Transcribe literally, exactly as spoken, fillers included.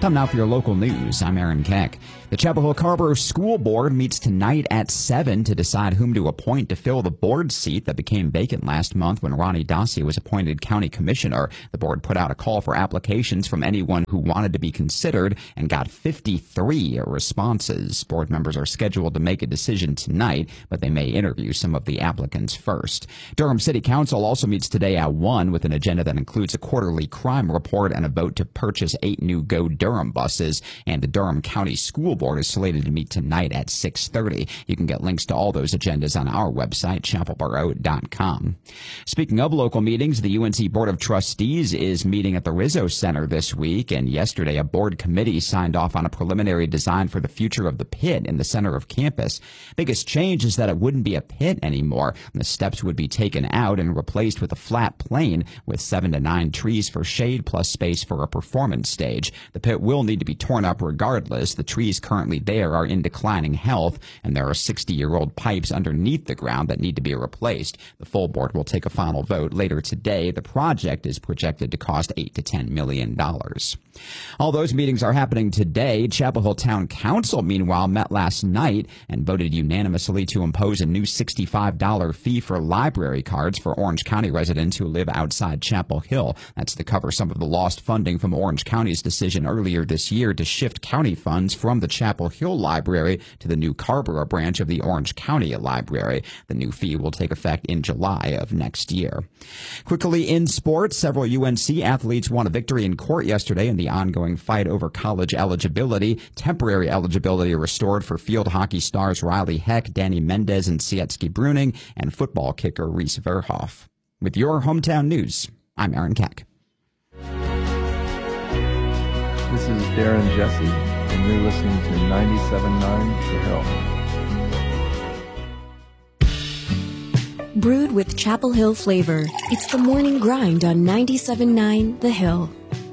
Time now for your local news. I'm Aaron Keck. The Chapel Hill Carver School Board meets tonight at seven to decide whom to appoint to fill the board seat that became vacant last month when Ronnie Dossi was appointed county commissioner. The board put out a call for applications from anyone who wanted to be considered and got fifty-three responses. Board members are scheduled to make a decision tonight, but they may interview some of the applicants first. Durham City Council also meets today at one with an agenda that includes a quarterly crime report and a vote to purchase eight new Go Durham buses. And the Durham County School Board is slated to meet tonight at six thirty. You can get links to all those agendas on our website, chapel borough dot com. Speaking of local meetings, the U N C Board of Trustees is meeting at the Rizzo Center this week, and yesterday a board committee signed off on a preliminary design for the future of the pit in the center of campus. Biggest change is that it wouldn't be a pit anymore. The steps would be taken out and replaced with a flat plane with seven to nine trees for shade plus space for a performance stage. The pit will need to be torn up regardless. The trees currently there are in declining health, and there are sixty-year-old pipes underneath the ground that need to be replaced. The full board will take a final vote later today. The project is projected to cost eight to ten million dollars. All those meetings are happening today. Chapel Hill Town Council, meanwhile, met last night and voted unanimously to impose a new sixty-five dollars fee for library cards for Orange County residents who live outside Chapel Hill. That's to cover some of the lost funding from Orange County's decision earlier this year to shift county funds from the Chapel Hill Library to the new Carrboro branch of the Orange County Library. The new fee will take effect in July of next year. Quickly in sports, several U N C athletes won a victory in court yesterday in the ongoing fight over college eligibility. Temporary eligibility restored for field hockey stars Riley Heck, Danny Mendez, and Sietski Bruning, and football kicker Reese Verhoff. With your hometown news, I'm Aaron Keck. This is Darren Jesse, and you're listening to ninety-seven point nine The Hill. Brewed with Chapel Hill flavor, it's the morning grind on ninety-seven point nine The Hill.